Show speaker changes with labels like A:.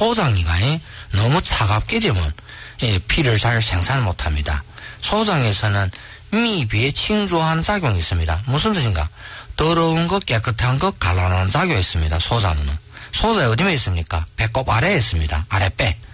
A: 소장이가 너무 차갑게 되면 피를 잘 생산 못합니다. 소장에서는 미비에 칭조한 작용이 있습니다. 무슨 뜻인가? 더러운 것 깨끗한 것 갈라놓는 작용이 있습니다. 소장은. 소장이 어디에 있습니까? 배꼽 아래에 있습니다. 아랫배.